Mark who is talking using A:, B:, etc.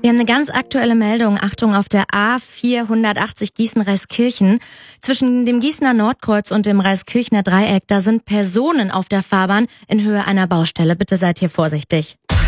A: Wir haben eine ganz aktuelle Meldung. Achtung, auf der A480 Gießen-Reiskirchen. Zwischen dem Gießener Nordkreuz und dem Reiskirchner Dreieck, da sind Personen auf der Fahrbahn in Höhe einer Baustelle. Bitte seid hier vorsichtig.